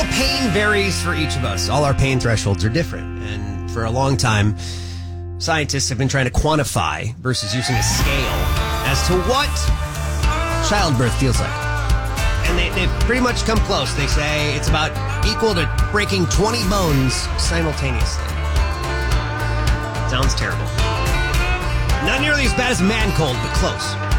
pain varies for each of us. All our pain thresholds are different. And for a long time, scientists have been trying to quantify versus using a scale as to what childbirth feels like. And they've pretty much come close. They say it's about equal to breaking 20 bones simultaneously. Sounds terrible. Not nearly as bad as man cold, but close.